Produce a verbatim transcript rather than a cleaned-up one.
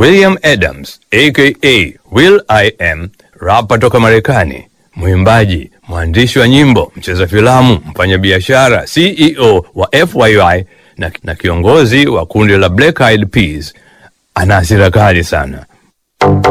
William Adams aka Will I Am, rapa toka Marekani, mwimbaji, mwandishi wa nyimbo, mcheza filamu, mfanyabiashara, C E O wa F Y Y na, na kiongozi wa kundi la Black Eyed Peas, ana hasira kali sana.